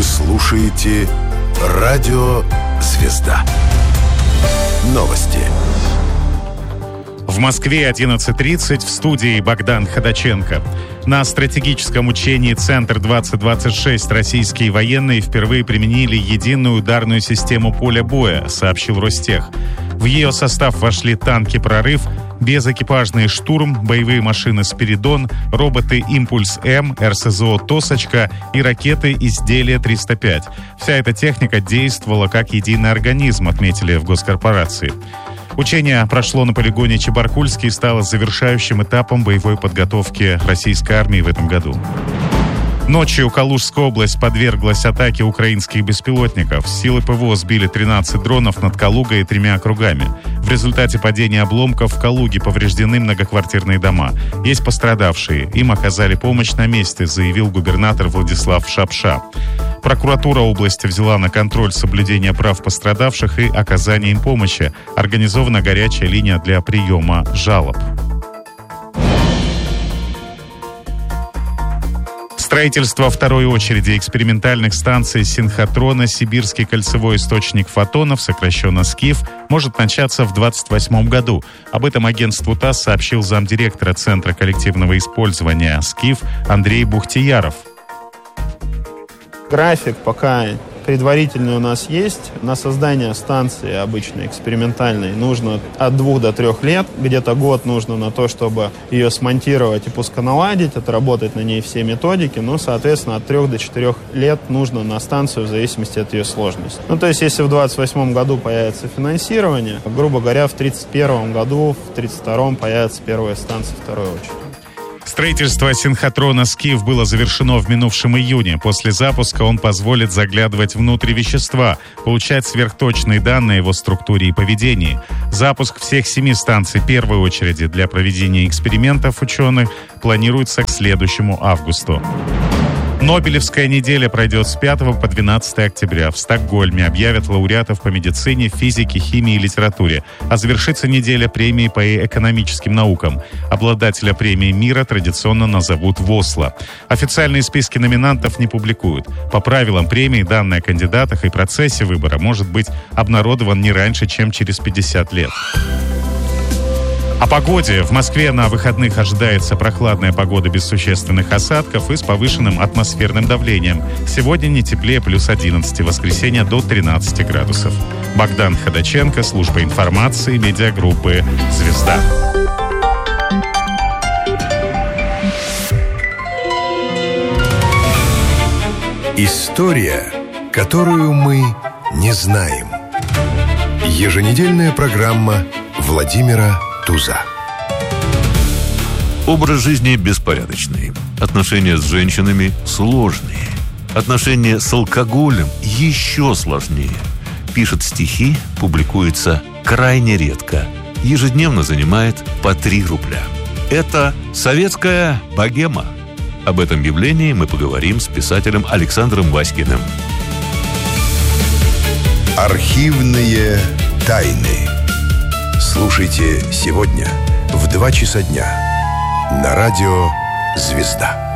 слушаете «Радио Звезда». Новости. В Москве 11:30, в студии Богдан Ходаченко. На стратегическом учении «Центр-2026» российские военные впервые применили единую ударную систему поля боя, сообщил Ростех. В ее состав вошли танки «Прорыв», безэкипажный «Штурм», боевые машины «Спиридон», роботы «Импульс-М», РСЗО «Тосочка» и ракеты «Изделие-305». Вся эта техника действовала как единый организм, отметили в госкорпорации. Учение прошло на полигоне Чебаркульский и стало завершающим этапом боевой подготовки российской армии в этом году. Ночью Калужская область подверглась атаке украинских беспилотников. Силы ПВО сбили 13 дронов над Калугой и 3 округами. В результате падения обломков в Калуге повреждены многоквартирные дома. Есть пострадавшие. Им оказали помощь на месте, заявил губернатор Владислав Шапша. Прокуратура области взяла на контроль соблюдение прав пострадавших и оказание им помощи. Организована горячая линия для приема жалоб. Строительство второй очереди экспериментальных станций синхротрона «Сибирский кольцевой источник фотонов», сокращенно СКИФ, может начаться в 2028 году. Об этом агентству ТАСС сообщил замдиректора Центра коллективного использования СКИФ Андрей Бухтияров. График пока предварительный у нас есть. На создание станции обычной экспериментальной нужно от 2 до 3 лет. Где-то год нужно на то, чтобы ее смонтировать и пусконаладить, отработать на ней все методики. Ну, соответственно, от 3 до 4 лет нужно на станцию в зависимости от ее сложности. Ну, то есть, если в 2028 году появится финансирование, грубо говоря, в 2031 году, в 2032 появится первая станция второй очереди. Строительство синхротрона «Скиф» было завершено в минувшем июне. После запуска он позволит заглядывать внутрь вещества, получать сверхточные данные о его структуре и поведении. Запуск всех 7 станций первой очереди для проведения экспериментов ученых планируется к следующему августу. Нобелевская неделя пройдет с 5 по 12 октября. В Стокгольме объявят лауреатов по медицине, физике, химии и литературе. А завершится неделя премии по экономическим наукам. Обладателя премии мира традиционно назовут в Осло. Официальные списки номинантов не публикуют. По правилам премии данные о кандидатах и процессе выбора может быть обнародован не раньше, чем через 50 лет. О погоде. В Москве на выходных ожидается прохладная погода без существенных осадков и с повышенным атмосферным давлением. Сегодня не теплее +11, в воскресенье до 13 градусов. Богдан Ходаченко, служба информации, медиагруппы «Звезда». История, которую мы не знаем. Еженедельная программа Владимира Туза. Образ жизни беспорядочный. Отношения с женщинами сложные. Отношения с алкоголем еще сложнее. Пишет стихи, публикуется крайне редко. Ежедневно занимает по 3 рубля. Это советская богема. Об этом явлении мы поговорим с писателем Александром Васькиным. Архивные тайны. Слушайте сегодня в 2 часа дня на радио «Звезда».